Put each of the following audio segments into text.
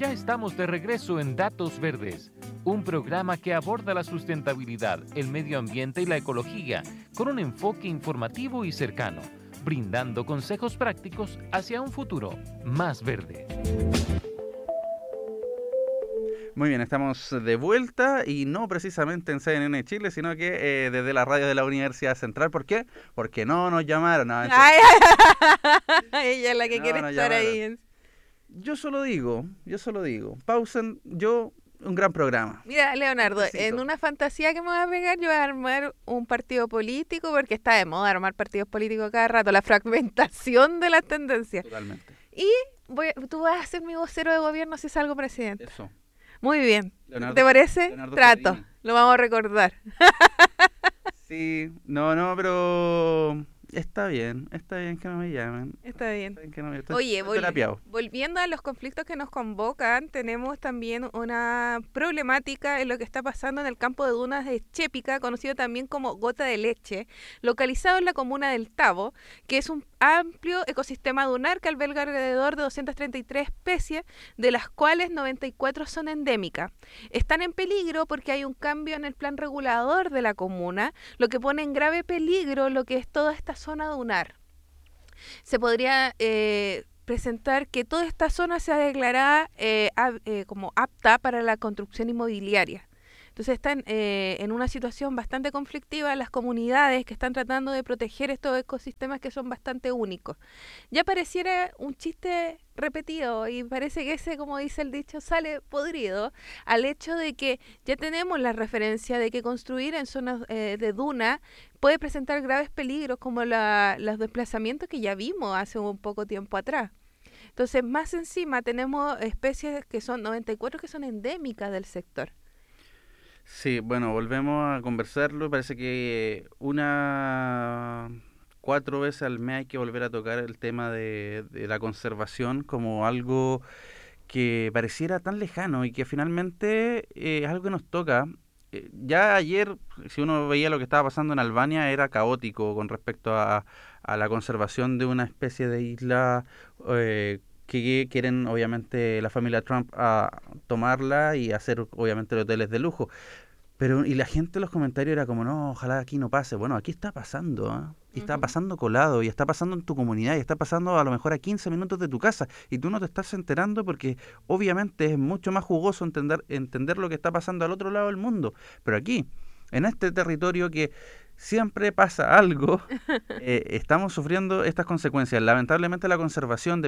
ya estamos de regreso en Datos Verdes, un programa que aborda la sustentabilidad, el medio ambiente y la ecología con un enfoque informativo y cercano, brindando consejos prácticos hacia un futuro más verde. Muy bien, estamos de vuelta y no precisamente en CNN Chile, sino que desde la radio de la Universidad Central. ¿Por qué? Porque no nos llamaron. No, Ay, ella es la que no quiere nos estar llamaron. ahí. Yo solo digo, pausen, un gran programa. Mira, Leonardo, Necesito. en una fantasía que me voy a pegar, yo voy a armar un partido político, porque está de moda armar partidos políticos cada rato, la fragmentación de las tendencias. Totalmente. Y tú vas a ser mi vocero de gobierno si salgo presidente. Eso. Muy bien. Leonardo, ¿Te parece? Leonardo Trato. Cedini. Lo vamos a recordar. Sí, no, pero está bien que no me llamen. Está bien. Está bien que no me llamen. Oye, Estoy terapiado. volviendo a los conflictos que nos convocan, tenemos también una problemática en lo que está pasando en el campo de dunas de Chépica, conocido también como Gota de Leche, localizado en la comuna del Tabo, que es un amplio ecosistema dunar que alberga alrededor de 233 especies, de las cuales 94 son endémicas. Están en peligro porque hay un cambio en el plan regulador de la comuna, lo que pone en grave peligro lo que es toda esta zona dunar. Se podría presentar que toda esta zona sea declarada como apta para la construcción inmobiliaria. Entonces están en una situación bastante conflictiva las comunidades que están tratando de proteger estos ecosistemas que son bastante únicos. Ya pareciera un chiste repetido y parece que ese, como dice el dicho, sale podrido al hecho de que ya tenemos la referencia de que construir en zonas de duna puede presentar graves peligros como los desplazamientos que ya vimos hace un poco tiempo atrás. Entonces, más encima tenemos especies que son 94 que son endémicas del sector. Sí, bueno, volvemos a conversarlo. Parece que 4 veces al mes hay que volver a tocar el tema de la conservación como algo que pareciera tan lejano y que finalmente es algo que nos toca. Ya ayer, si uno veía lo que estaba pasando en Albania, era caótico con respecto a la conservación de una especie de isla que quieren, obviamente, la familia Trump a tomarla y hacer, obviamente, hoteles de lujo. Pero, y la gente en los comentarios era como, no, ojalá aquí no pase. Bueno, aquí está pasando, ¿eh? Y está pasando colado, y está pasando en tu comunidad, y está pasando a lo mejor a 15 minutos de tu casa, y tú no te estás enterando porque obviamente es mucho más jugoso entender lo que está pasando al otro lado del mundo. Pero aquí, en este territorio que siempre pasa algo, estamos sufriendo estas consecuencias. Lamentablemente la conservación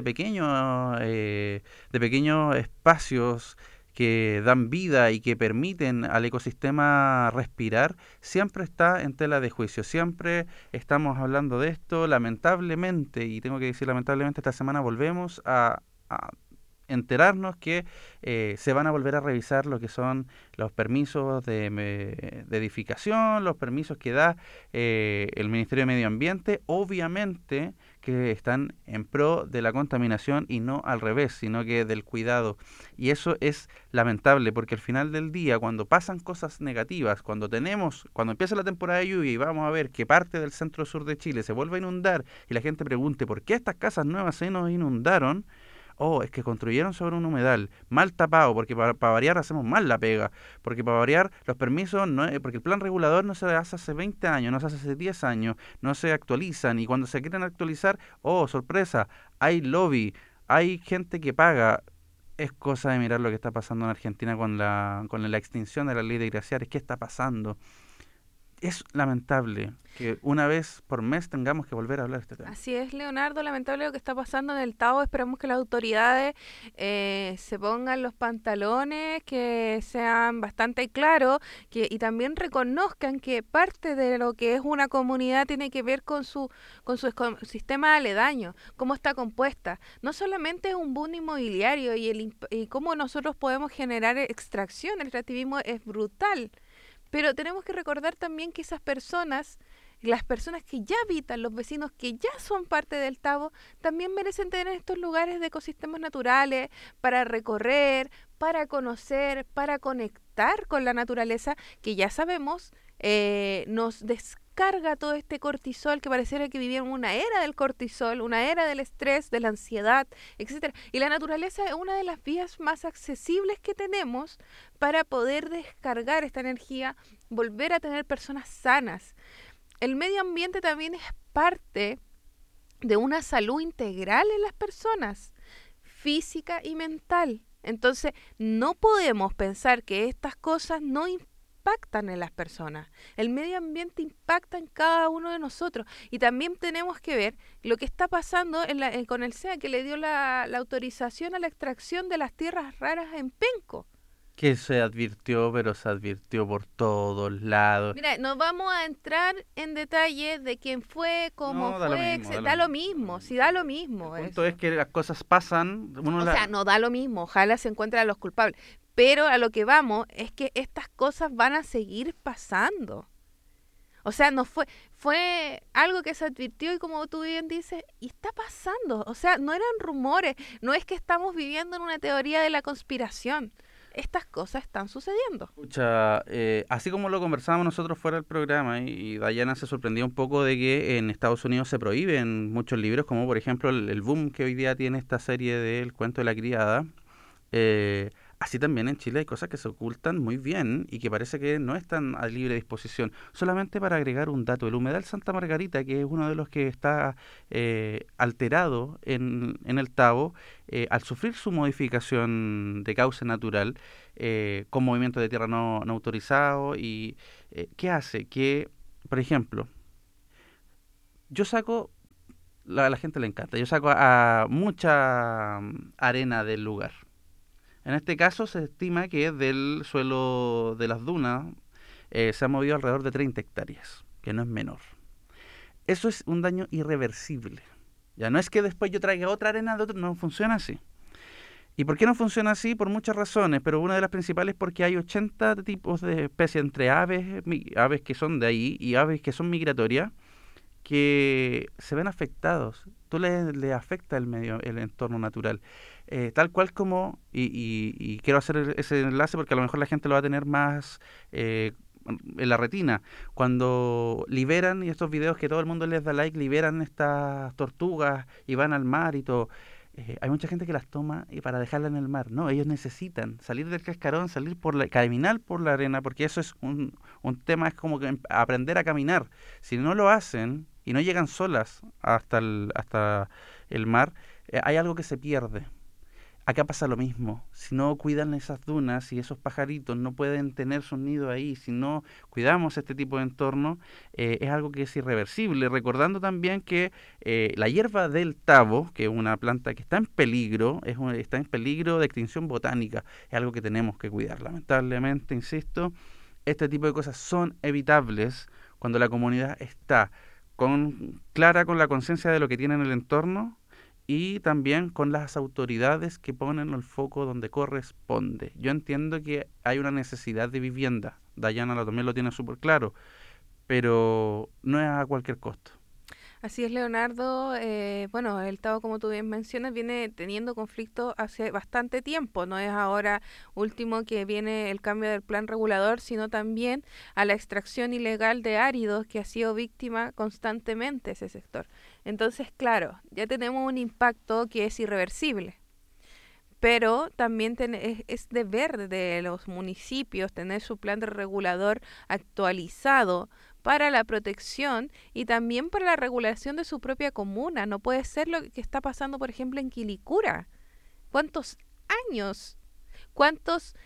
de pequeños espacios que dan vida y que permiten al ecosistema respirar, siempre está en tela de juicio. Siempre estamos hablando de esto, lamentablemente, y tengo que decir lamentablemente, esta semana volvemos a enterarnos que se van a volver a revisar lo que son los permisos de edificación, los permisos que da el Ministerio de Medio Ambiente, obviamente que están en pro de la contaminación y no al revés, sino que del cuidado. Y eso es lamentable porque al final del día, cuando pasan cosas negativas, cuando empieza la temporada de lluvia y vamos a ver que parte del centro sur de Chile se vuelve a inundar y la gente pregunte ¿por qué estas casas nuevas se nos inundaron? Oh, es que construyeron sobre un humedal, mal tapado, porque para variar hacemos mal la pega, porque para variar los permisos, porque el plan regulador no se hace hace 20 años, no se hace hace 10 años, no se actualizan, y cuando se quieren actualizar, oh, sorpresa, hay lobby, hay gente que paga. Es cosa de mirar lo que está pasando en Argentina con la extinción de la ley de glaciares. ¿Qué está pasando? Es lamentable que una vez por mes tengamos que volver a hablar de este tema. Así es, Leonardo, lamentable lo que está pasando en el Tabo. Esperamos que las autoridades se pongan los pantalones, que sean bastante claros y también reconozcan que parte de lo que es una comunidad tiene que ver con su ecosistema aledaño, cómo está compuesta. No solamente es un boom inmobiliario y cómo nosotros podemos generar extracción, el extractivismo es brutal. Pero tenemos que recordar también que las personas que ya habitan, los vecinos que ya son parte del Tabo, también merecen tener estos lugares de ecosistemas naturales para recorrer, para conocer, para conectar con la naturaleza, que ya sabemos nos descarga todo este cortisol, que pareciera que vivíamos una era del cortisol, una era del estrés, de la ansiedad, etcétera. Y la naturaleza es una de las vías más accesibles que tenemos para poder descargar esta energía, volver a tener personas sanas. El medio ambiente también es parte de una salud integral en las personas, física y mental. Entonces, no podemos pensar que estas cosas no impactan en las personas. El medio ambiente impacta en cada uno de nosotros. Y también tenemos que ver lo que está pasando con el SEA, que le dio la autorización a la extracción de las tierras raras en Penco. Que se advirtió, pero se advirtió por todos lados. Mira, no vamos a entrar en detalle de quién fue, cómo No, fue, da lo mismo, sí da lo mismo. El punto es que las cosas pasan. O sea, no da lo mismo, ojalá se encuentren a los culpables. Pero a lo que vamos es que estas cosas van a seguir pasando. O sea, no fue algo que se advirtió y como tú bien dices, y está pasando. O sea, no eran rumores, no es que estamos viviendo en una teoría de la conspiración. Estas cosas están sucediendo. Escucha, así como lo conversábamos nosotros fuera del programa, y Dayana se sorprendía un poco de que en Estados Unidos se prohíben muchos libros, como por ejemplo el boom que hoy día tiene esta serie del cuento de la criada. Así también en Chile hay cosas que se ocultan muy bien y que parece que no están a libre disposición. Solamente para agregar un dato, el humedal Santa Margarita, que es uno de los que está alterado en el Tabo, al sufrir su modificación de cauce natural con movimiento de tierra no autorizado, y ¿qué hace? Que, por ejemplo, yo saco, a la gente le encanta, yo saco a mucha arena del lugar. En este caso se estima que del suelo de las dunas se ha movido alrededor de 30 hectáreas, que no es menor. Eso es un daño irreversible. Ya no es que después yo traiga otra arena de otro, no funciona así. ¿Y por qué no funciona así? Por muchas razones, pero una de las principales es porque hay 80 tipos de especies entre aves que son de ahí y aves que son migratorias, que se ven afectados. Tú le afecta el entorno natural. Tal cual como, y quiero hacer ese enlace porque a lo mejor la gente lo va a tener más en la retina, cuando liberan, y estos videos que todo el mundo les da like, liberan estas tortugas y van al mar y todo, hay mucha gente que las toma y para dejarlas en el mar. No, ellos necesitan salir del cascarón, caminar por la arena, porque eso es un tema, es como que aprender a caminar. Si no lo hacen y no llegan solas hasta el mar, hay algo que se pierde. Acá pasa lo mismo. Si no cuidan esas dunas y esos pajaritos no pueden tener su nido ahí, si no cuidamos este tipo de entorno, es algo que es irreversible. Recordando también que la hierba del tabo, que es una planta que está en peligro, está en peligro de extinción botánica, es algo que tenemos que cuidar. Lamentablemente, insisto, este tipo de cosas son evitables cuando la comunidad está clara con la conciencia de lo que tiene en el entorno, y también con las autoridades que ponen el foco donde corresponde. Yo entiendo que hay una necesidad de vivienda, Dayana también lo tiene súper claro, pero no es a cualquier costo. Así es, Leonardo. Bueno, el Tabo, como tú bien mencionas, viene teniendo conflictos hace bastante tiempo. No es ahora último que viene el cambio del plan regulador, sino también a la extracción ilegal de áridos que ha sido víctima constantemente ese sector. Entonces, claro, ya tenemos un impacto que es irreversible. Pero también es deber de los municipios tener su plan de regulador actualizado para la protección y también para la regulación de su propia comuna. No puede ser lo que está pasando, por ejemplo, en Quilicura. ¿Cuántos años? ¿Cuántos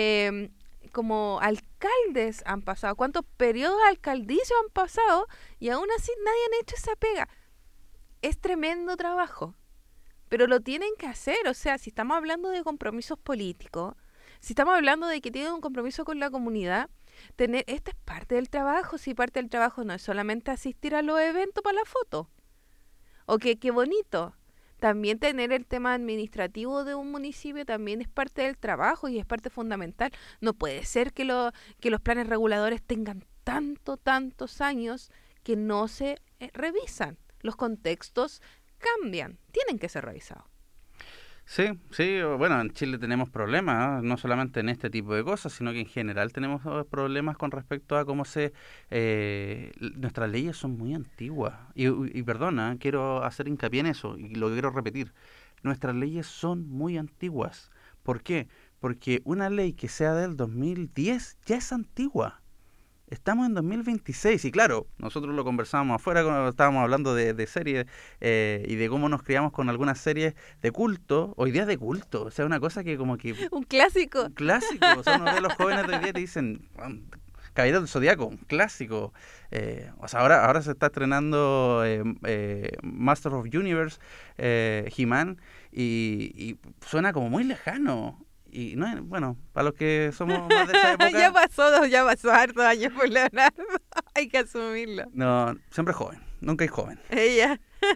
como alcaldes han pasado? ¿Cuántos periodos alcaldicios han pasado? Y aún así nadie ha hecho esa pega. Es tremendo trabajo. Pero lo tienen que hacer. O sea, si estamos hablando de compromisos políticos, si estamos hablando de que tienen un compromiso con la comunidad, esta es parte del trabajo. Si parte del trabajo no es solamente asistir a los eventos para la foto. O que qué bonito. También tener el tema administrativo de un municipio también es parte del trabajo y es parte fundamental. No puede ser que los planes reguladores tengan tantos años que no se revisan. Los contextos cambian, tienen que ser revisados. Sí, sí, bueno, en Chile tenemos problemas, ¿no? No solamente en este tipo de cosas, sino que en general tenemos problemas con respecto a cómo nuestras leyes son muy antiguas. Y perdona, quiero hacer hincapié en eso, y lo quiero repetir. Nuestras leyes son muy antiguas. ¿Por qué? Porque una ley que sea del 2010 ya es antigua. Estamos en 2026 y claro, nosotros lo conversábamos afuera cuando estábamos hablando de series y de cómo nos criamos con algunas series de culto. Hoy día es de culto, o sea, una cosa que como que Un clásico. un clásico. O sea, uno ve a los jóvenes de hoy día y te dicen, Caballero del Zodiaco, un clásico. O sea, ahora se está estrenando Master of Universe, He-Man, y suena como muy lejano. Y no es, bueno, para los que somos más de esa época... ya pasó hartos años por Leonardo. Hay que asumirlo. No, siempre joven, nunca es joven. Ella.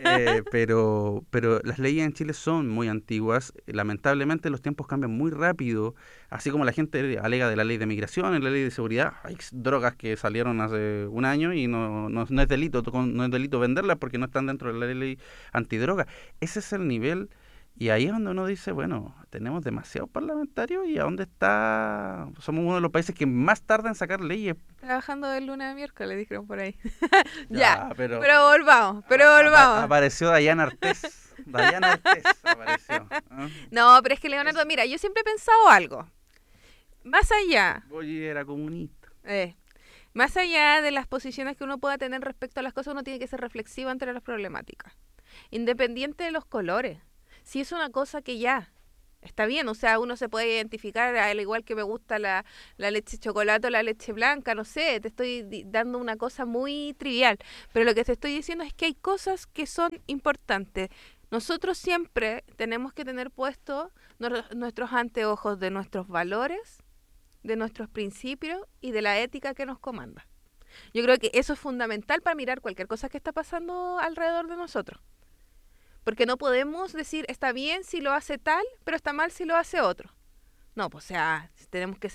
Pero las leyes en Chile son muy antiguas. Lamentablemente los tiempos cambian muy rápido. Así como la gente alega de la ley de migración, en la ley de seguridad, hay drogas que salieron hace un año y no es delito, no es delito venderlas porque no están dentro de la ley antidroga. Ese es el nivel. Y ahí es donde uno dice, bueno, tenemos demasiados parlamentarios y ¿a dónde está? Somos uno de los países que más tarda en sacar leyes. Trabajando de lunes a miércoles, dijeron por ahí. Ya, Ya, pero volvamos, Apareció Dayana Artés. Dayana Artés apareció. ¿Ah? No, pero es que Leonardo, mira, yo siempre he pensado algo. Más allá, Oye, era comunista. más allá de las posiciones que uno pueda tener respecto a las cosas, uno tiene que ser reflexivo ante las problemáticas. Independiente de los colores. Si es una cosa que ya está bien, o sea, uno se puede identificar, al igual que me gusta la leche chocolate o la leche blanca, no sé, te estoy dando una cosa muy trivial, pero lo que te estoy diciendo es que hay cosas que son importantes. Nosotros siempre tenemos que tener puestos nuestros anteojos de nuestros valores, de nuestros principios y de la ética que nos comanda. Yo creo que eso es fundamental para mirar cualquier cosa que está pasando alrededor de nosotros. Porque no podemos decir, está bien si lo hace tal, pero está mal si lo hace otro. No, pues o sea, tenemos que